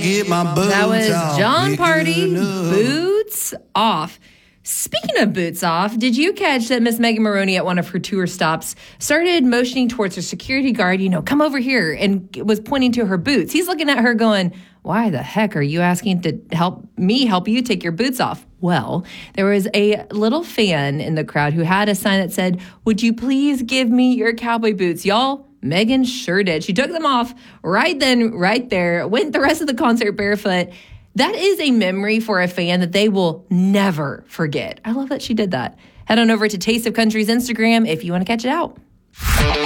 get my boots That was off. John Pick Party, it up. Boots Off. Speaking of boots off, did you catch that Miss Megan Maroney at one of her tour stops started motioning towards her security guard, come over here, and was pointing to her boots? He's looking at her going, why the heck are you asking to help you take your boots off? Well, there was a little fan in the crowd who had a sign that said, would you please give me your cowboy boots, y'all? Megan sure did. She took them off right then, right there, went the rest of the concert barefoot. That is a memory for a fan that they will never forget. I love that she did that. Head on over to Taste of Country's Instagram if you want to catch it out.